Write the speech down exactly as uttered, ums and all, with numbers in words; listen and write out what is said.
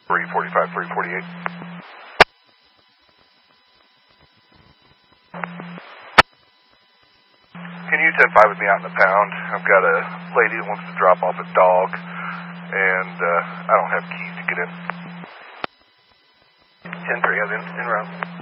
three forty-five, three forty-eight. Can you ten five with me out in the pound? I've got a lady who wants to drop off a dog, and uh, I don't have keys to get in. ten three, I was in, in route.